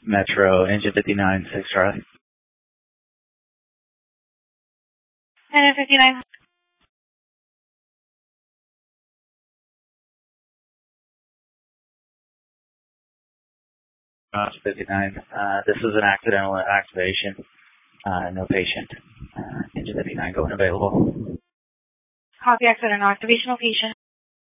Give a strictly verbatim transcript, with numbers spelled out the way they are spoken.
Metro, engine fifty-nine, six Charlie. Engine fifty-nine. Uh, fifty-nine, uh, this is an accidental activation. Uh, no patient. Uh, engine fifty-nine going available. Copy accidental activation, no patient.